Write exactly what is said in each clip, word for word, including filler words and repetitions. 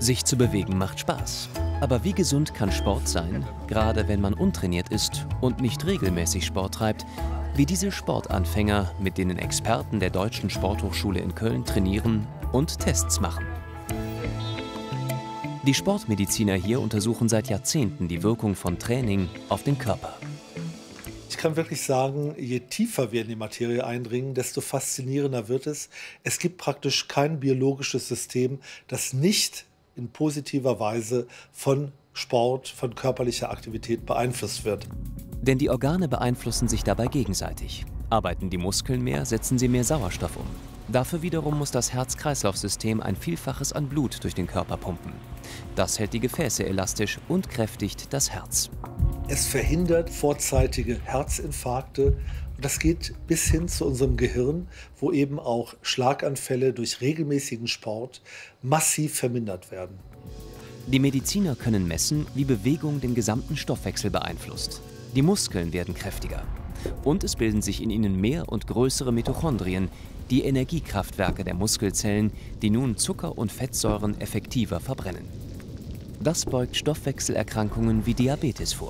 Sich zu bewegen macht Spaß. Aber wie gesund kann Sport sein, gerade wenn man untrainiert ist und nicht regelmäßig Sport treibt, wie diese Sportanfänger, mit denen Experten der Deutschen Sporthochschule in Köln trainieren und Tests machen. Die Sportmediziner hier untersuchen seit Jahrzehnten die Wirkung von Training auf den Körper. Ich kann wirklich sagen, je tiefer wir in die Materie eindringen, desto faszinierender wird es. Es gibt praktisch kein biologisches System, das nicht in positiver Weise von Sport, von körperlicher Aktivität beeinflusst wird. Denn die Organe beeinflussen sich dabei gegenseitig. Arbeiten die Muskeln mehr, setzen sie mehr Sauerstoff um. Dafür wiederum muss das Herz-Kreislauf-System ein Vielfaches an Blut durch den Körper pumpen. Das hält die Gefäße elastisch und kräftigt das Herz. Es verhindert vorzeitige Herzinfarkte. Und das geht bis hin zu unserem Gehirn, wo eben auch Schlaganfälle durch regelmäßigen Sport massiv vermindert werden. Die Mediziner können messen, wie Bewegung den gesamten Stoffwechsel beeinflusst. Die Muskeln werden kräftiger. Und es bilden sich in ihnen mehr und größere Mitochondrien, die Energiekraftwerke der Muskelzellen, die nun Zucker und Fettsäuren effektiver verbrennen. Das beugt Stoffwechselerkrankungen wie Diabetes vor.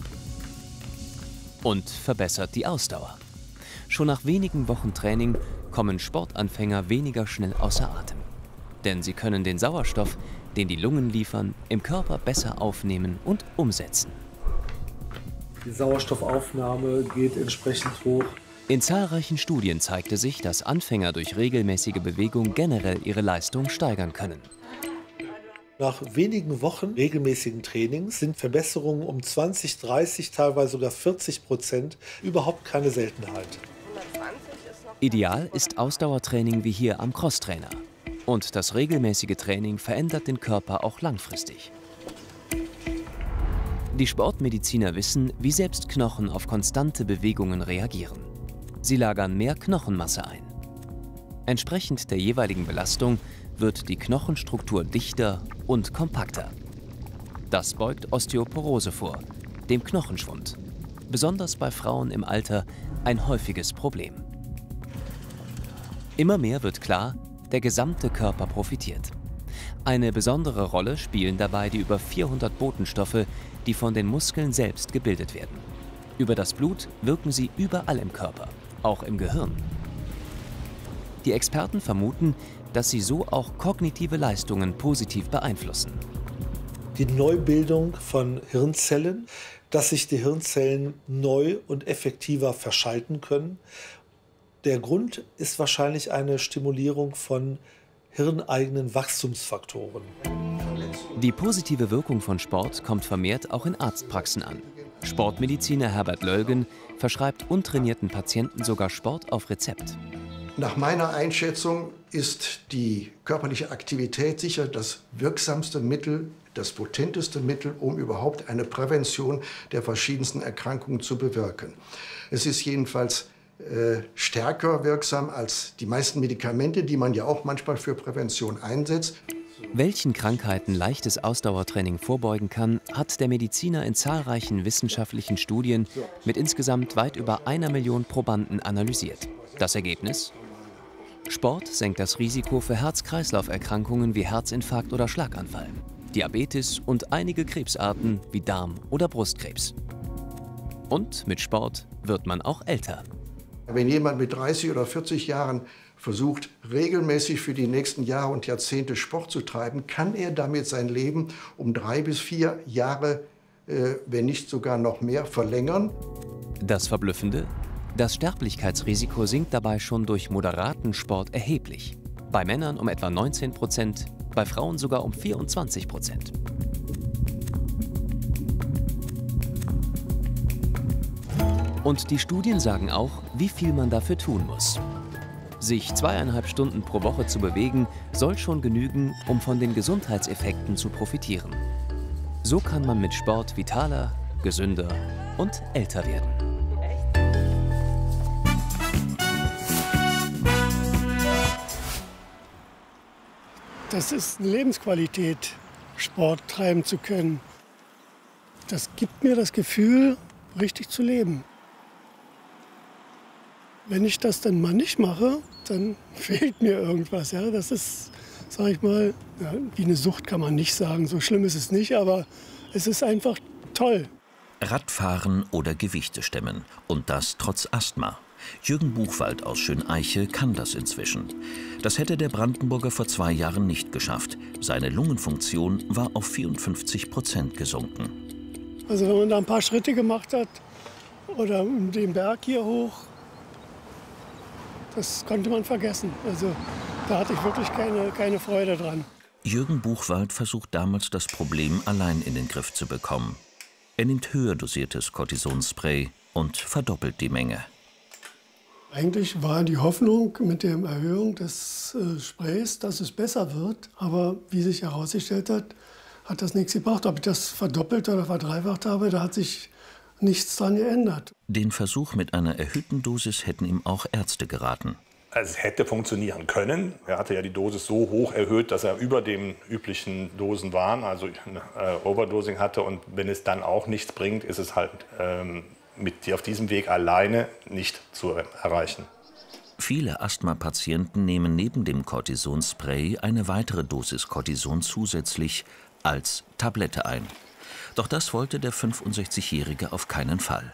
Und verbessert die Ausdauer. Schon nach wenigen Wochen Training kommen Sportanfänger weniger schnell außer Atem. Denn sie können den Sauerstoff, den die Lungen liefern, im Körper besser aufnehmen und umsetzen. Die Sauerstoffaufnahme geht entsprechend hoch. In zahlreichen Studien zeigte sich, dass Anfänger durch regelmäßige Bewegung generell ihre Leistung steigern können. Nach wenigen Wochen regelmäßigen Trainings sind Verbesserungen um zwanzig, dreißig, teilweise sogar vierzig Prozent überhaupt keine Seltenheit. Ideal ist Ausdauertraining wie hier am Crosstrainer. Und das regelmäßige Training verändert den Körper auch langfristig. Die Sportmediziner wissen, wie selbst Knochen auf konstante Bewegungen reagieren. Sie lagern mehr Knochenmasse ein. Entsprechend der jeweiligen Belastung wird die Knochenstruktur dichter und kompakter. Das beugt Osteoporose vor, dem Knochenschwund. Besonders bei Frauen im Alter ein häufiges Problem. Immer mehr wird klar, der gesamte Körper profitiert. Eine besondere Rolle spielen dabei die über vierhundert Botenstoffe, die von den Muskeln selbst gebildet werden. Über das Blut wirken sie überall im Körper, auch im Gehirn. Die Experten vermuten, dass sie so auch kognitive Leistungen positiv beeinflussen. Die Neubildung von Hirnzellen, dass sich die Hirnzellen neu und effektiver verschalten können. Der Grund ist wahrscheinlich eine Stimulierung von hirneigenen Wachstumsfaktoren. Die positive Wirkung von Sport kommt vermehrt auch in Arztpraxen an. Sportmediziner Herbert Löllgen verschreibt untrainierten Patienten sogar Sport auf Rezept. Nach meiner Einschätzung ist die körperliche Aktivität sicher das wirksamste Mittel, das potenteste Mittel, um überhaupt eine Prävention der verschiedensten Erkrankungen zu bewirken. Es ist jedenfalls äh, stärker wirksam als die meisten Medikamente, die man ja auch manchmal für Prävention einsetzt. Welchen Krankheiten leichtes Ausdauertraining vorbeugen kann, hat der Mediziner in zahlreichen wissenschaftlichen Studien mit insgesamt weit über einer Million Probanden analysiert. Das Ergebnis? Sport senkt das Risiko für Herz-Kreislauf-Erkrankungen wie Herzinfarkt oder Schlaganfall, Diabetes und einige Krebsarten wie Darm- oder Brustkrebs. Und mit Sport wird man auch älter. Wenn jemand mit dreißig oder vierzig Jahren versucht, regelmäßig für die nächsten Jahre und Jahrzehnte Sport zu treiben, kann er damit sein Leben um drei bis vier Jahre, äh, wenn nicht sogar noch mehr, verlängern. Das Verblüffende? Das Sterblichkeitsrisiko sinkt dabei schon durch moderaten Sport erheblich. Bei Männern um etwa neunzehn Prozent, bei Frauen sogar um vierundzwanzig Prozent. Und die Studien sagen auch, wie viel man dafür tun muss. Sich zweieinhalb Stunden pro Woche zu bewegen, soll schon genügen, um von den Gesundheitseffekten zu profitieren. So kann man mit Sport vitaler, gesünder und älter werden. Das ist eine Lebensqualität, Sport treiben zu können. Das gibt mir das Gefühl, richtig zu leben. Wenn ich das dann mal nicht mache, dann fehlt mir irgendwas. Ja? Das ist sage ich mal. Ja, wie eine Sucht kann man nicht sagen, so schlimm ist es nicht, aber es ist einfach toll. Radfahren oder Gewichte stemmen. Und das trotz Asthma. Jürgen Buchwald aus Schöneiche kann das inzwischen. Das hätte der Brandenburger vor zwei Jahren nicht geschafft. Seine Lungenfunktion war auf vierundfünfzig Prozent gesunken. Also wenn man da ein paar Schritte gemacht hat oder den Berg hier hoch, das konnte man vergessen. Also da hatte ich wirklich keine, keine Freude dran. Jürgen Buchwald versucht damals, das Problem allein in den Griff zu bekommen. Er nimmt höher dosiertes Cortisonspray und verdoppelt die Menge. Eigentlich war die Hoffnung mit der Erhöhung des äh, Sprays, dass es besser wird. Aber wie sich herausgestellt hat, hat das nichts gebracht. Ob ich das verdoppelt oder verdreifacht habe, da hat sich nichts dran geändert. Den Versuch mit einer erhöhten Dosis hätten ihm auch Ärzte geraten. Es hätte funktionieren können. Er hatte ja die Dosis so hoch erhöht, dass er über den üblichen Dosen war, also äh, Overdosing hatte. Und wenn es dann auch nichts bringt, ist es halt ähm, mit auf diesem Weg alleine nicht zu erreichen. Viele Asthma-Patienten nehmen neben dem Cortisonspray eine weitere Dosis Cortison zusätzlich als Tablette ein. Doch das wollte der fünfundsechzigjährige auf keinen Fall.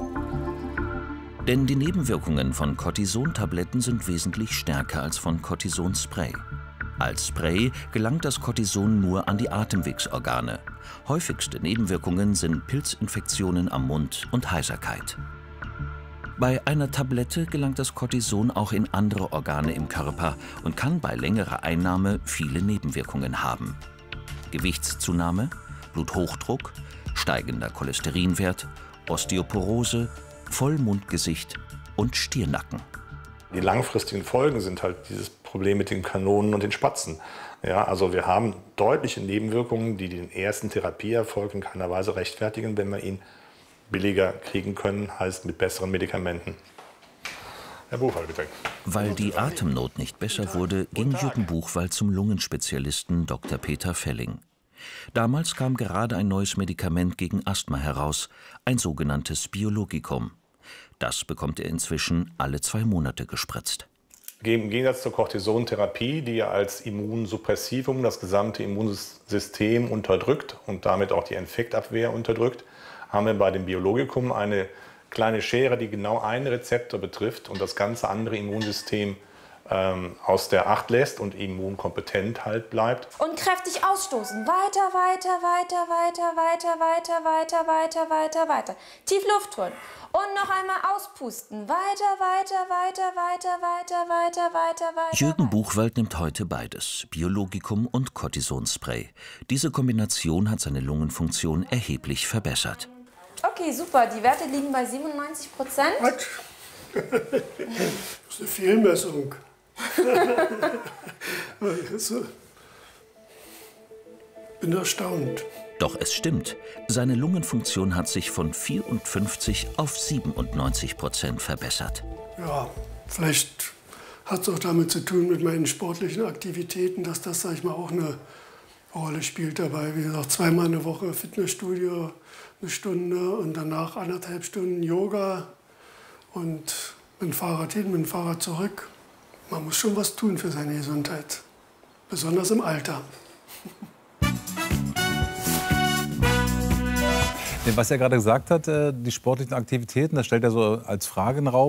Denn die Nebenwirkungen von Cortison-Tabletten sind wesentlich stärker als von Cortisonspray. Als Spray gelangt das Cortison nur an die Atemwegsorgane. Häufigste Nebenwirkungen sind Pilzinfektionen am Mund und Heiserkeit. Bei einer Tablette gelangt das Cortison auch in andere Organe im Körper und kann bei längerer Einnahme viele Nebenwirkungen haben. Gewichtszunahme, Bluthochdruck, steigender Cholesterinwert, Osteoporose, Vollmondgesicht und Stirnacken. Die langfristigen Folgen sind halt dieses Problem mit den Kanonen und den Spatzen. Ja, also wir haben deutliche Nebenwirkungen, die den ersten Therapieerfolg in keiner Weise rechtfertigen, wenn wir ihn billiger kriegen können, heißt mit besseren Medikamenten. Herr Buchwald, bitte. Weil die Atemnot nicht besser wurde, ging Jürgen Buchwald zum Lungenspezialisten Doktor Peter Felling. Damals kam gerade ein neues Medikament gegen Asthma heraus, ein sogenanntes Biologikum. Das bekommt er inzwischen alle zwei Monate gespritzt. Im Gegensatz zur Cortisontherapie, die ja als Immunsuppressivum das gesamte Immunsystem unterdrückt und damit auch die Infektabwehr unterdrückt, haben wir bei dem Biologikum eine kleine Schere, die genau einen Rezeptor betrifft und das ganze andere Immunsystem ähm, aus der Acht lässt und immunkompetent halt bleibt. Und kräftig ausstoßen. Weiter, weiter, weiter, weiter, weiter, weiter, weiter, weiter, weiter, weiter. Tief Luft holen. Und noch einmal auspusten. Weiter, weiter, weiter, weiter, weiter, weiter, weiter, weiter. Jürgen Buchwald nimmt heute beides, Biologikum und Cortisonspray. Diese Kombination hat seine Lungenfunktion erheblich verbessert. Okay, super. Die Werte liegen bei siebenundneunzig Prozent. Was? Das ist eine Fehlmessung. Ich bin erstaunt. Doch es stimmt, seine Lungenfunktion hat sich von vierundfünfzig auf siebenundneunzig Prozent verbessert. Ja, vielleicht hat es auch damit zu tun mit meinen sportlichen Aktivitäten, dass das, sag ich mal, auch eine Rolle spielt dabei. Wie gesagt, zweimal eine Woche Fitnessstudio, eine Stunde und danach anderthalb Stunden Yoga und mit dem Fahrrad hin, mit dem Fahrrad zurück. Man muss schon was tun für seine Gesundheit, besonders im Alter. Was er gerade gesagt hat, die sportlichen Aktivitäten, das stellt er so als Frage in den Raum.